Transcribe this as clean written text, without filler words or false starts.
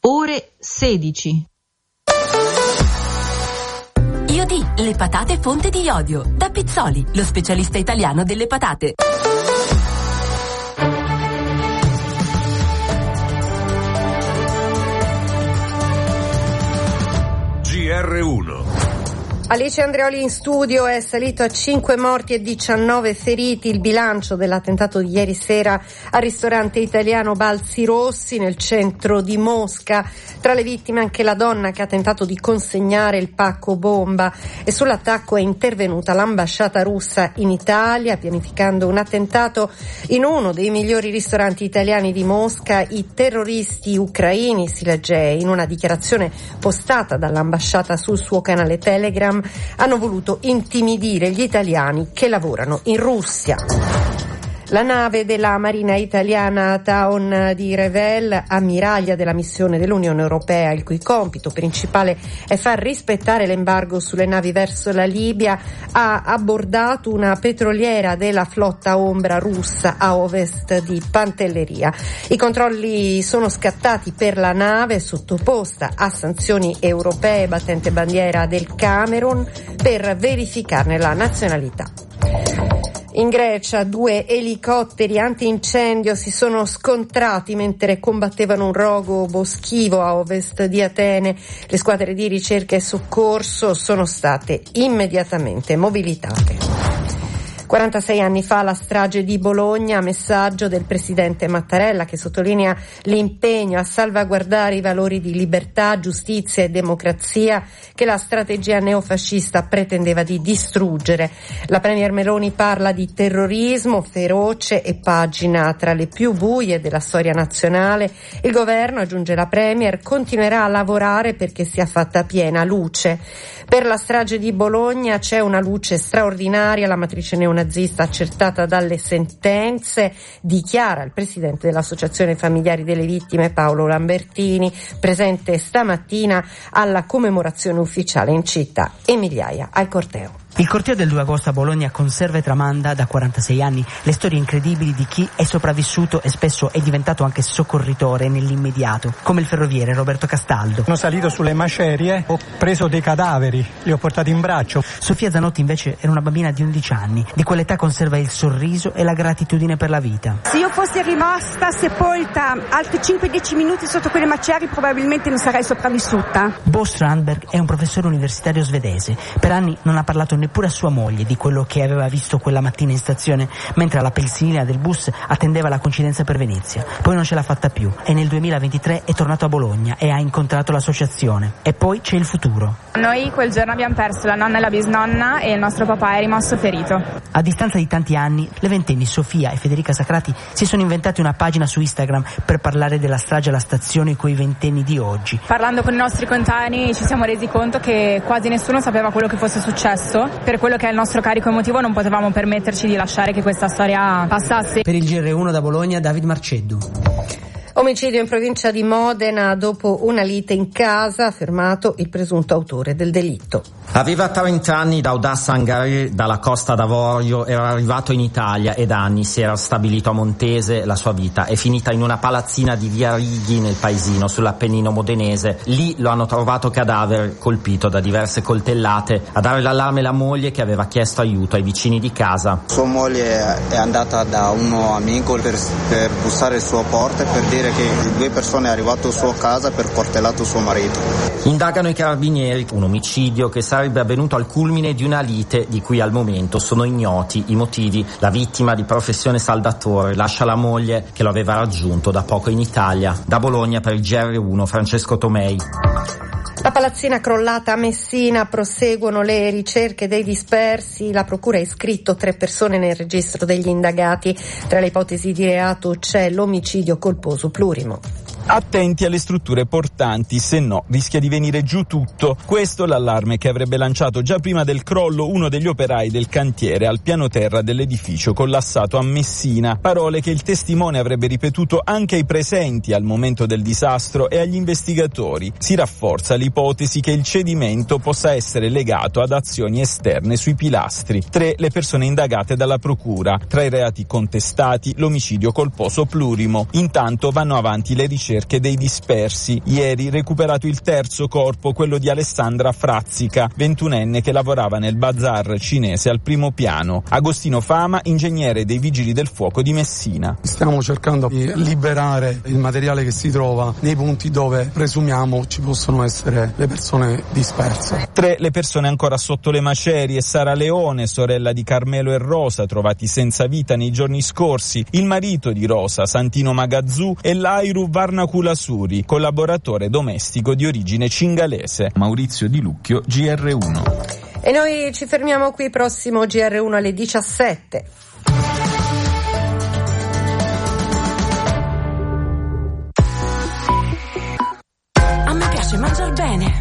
ore 16. Iodi, le patate fonte di iodio. Da Pizzoli, lo specialista italiano delle patate. GR1. Alice Andreoli in studio. È salito a 5 morti e 19 feriti il bilancio dell'attentato di ieri sera al ristorante italiano Balzi Rossi nel centro di Mosca. Tra le vittime anche la donna che ha tentato di consegnare il pacco bomba, e sull'attacco è intervenuta l'ambasciata russa in Italia pianificando un attentato in uno dei migliori ristoranti italiani di Mosca. I terroristi ucraini, si legge in una dichiarazione postata dall'ambasciata sul suo canale Telegram, hanno voluto intimidire gli italiani che lavorano in Russia. La nave della Marina italiana Taon di Revel, ammiraglia della missione dell'Unione Europea, il cui compito principale è far rispettare l'embargo sulle navi verso la Libia, ha abbordato una petroliera della flotta ombra russa a ovest di Pantelleria. I controlli sono scattati per la nave, sottoposta a sanzioni europee, battente bandiera del Camerun, per verificarne la nazionalità. In Grecia 2 elicotteri antincendio si sono scontrati mentre combattevano un rogo boschivo a ovest di Atene. Le squadre di ricerca e soccorso sono state immediatamente mobilitate. 46 anni fa la strage di Bologna, messaggio del presidente Mattarella che sottolinea l'impegno a salvaguardare i valori di libertà, giustizia e democrazia che la strategia neofascista pretendeva di distruggere. La premier Meloni parla di terrorismo feroce e pagina tra le più buie della storia nazionale. Il governo, aggiunge la premier, continuerà a lavorare perché sia fatta piena luce. Per la strage di Bologna c'è una luce straordinaria, la matrice neonazista accertata dalle sentenze, dichiara il presidente dell'Associazione Familiari delle Vittime Paolo Lambertini, presente stamattina alla commemorazione ufficiale in città, e migliaia al corteo. Il corteo del 2 agosto a Bologna conserva e tramanda da 46 anni le storie incredibili di chi è sopravvissuto e spesso è diventato anche soccorritore nell'immediato, come il ferroviere Roberto Castaldo. Sono salito sulle macerie, ho preso dei cadaveri, li ho portati in braccio. Sofia Zanotti invece era una bambina di 11 anni, di quell'età conserva il sorriso e la gratitudine per la vita. Se io fossi rimasta sepolta altri 5-10 minuti sotto quelle macerie probabilmente non sarei sopravvissuta. Bo Strandberg è un professore universitario svedese. Per anni non ha parlato neppure a sua moglie di quello che aveva visto quella mattina in stazione mentre alla pensilina del bus attendeva la coincidenza per Venezia. Poi non ce l'ha fatta più e nel 2023 è tornato a Bologna e ha incontrato l'associazione. E poi c'è il futuro. Noi quel giorno abbiamo perso la nonna e la bisnonna e il nostro papà è rimasto ferito. A distanza di tanti anni, le ventenni Sofia e Federica Sacrati si sono inventate una pagina su Instagram per parlare della strage alla stazione coi ventenni di oggi. Parlando con i nostri coetanei ci siamo resi conto che quasi nessuno sapeva quello che fosse successo. Per quello che è il nostro carico emotivo non potevamo permetterci di lasciare che questa storia passasse. Per il GR1 da Bologna, David Marceddu. Omicidio in provincia di Modena dopo una lite in casa, fermato il presunto autore del delitto. Aveva 30 anni, da Audassa Angari, dalla Costa d'Avorio, era arrivato in Italia e da anni si era stabilito a Montese. La sua vita è finita in una palazzina di via Righi nel paesino sull'Appennino modenese. Lì lo hanno trovato cadavere, colpito da diverse coltellate. A dare l'allarme la moglie che aveva chiesto aiuto ai vicini di casa. Sua moglie è andata da uno amico per bussare il suo porta e per dire che 2 persone è arrivato a sua casa per coltellato suo marito. Indagano i carabinieri, un omicidio che sarebbe avvenuto al culmine di una lite di cui al momento sono ignoti i motivi. La vittima, di professione saldatore, lascia la moglie che lo aveva raggiunto da poco in Italia. Da Bologna per il GR1 Francesco Tomei. La palazzina crollata a Messina, proseguono le ricerche dei dispersi. La procura ha iscritto 3 persone nel registro degli indagati. Tra le ipotesi di reato c'è l'omicidio colposo plurimo. Attenti alle strutture portanti, se no rischia di venire giù tutto. Questo è l'allarme che avrebbe lanciato già prima del crollo uno degli operai del cantiere al piano terra dell'edificio collassato a Messina. Parole che il testimone avrebbe ripetuto anche ai presenti al momento del disastro e agli investigatori. Si rafforza l'ipotesi che il cedimento possa essere legato ad azioni esterne sui pilastri. 3 le persone indagate dalla procura. Tra i reati contestati l'omicidio colposo plurimo. Intanto vanno avanti le ricerche ricerche dei dispersi. Ieri recuperato il terzo corpo, quello di Alessandra Frazzica, 21enne che lavorava nel bazar cinese al primo piano. Agostino Fama, ingegnere dei Vigili del Fuoco di Messina. Stiamo cercando di liberare il materiale che si trova nei punti dove presumiamo ci possono essere le persone disperse. 3 le persone ancora sotto le macerie: Sara Leone, sorella di Carmelo e Rosa, trovati senza vita nei giorni scorsi, il marito di Rosa, Santino Magazzù, e Lairu Varnaculasuri, collaboratore domestico di origine cingalese. Maurizio Di Lucchio, GR1. E noi ci fermiamo qui, prossimo GR1 alle 17. A me piace mangiar bene.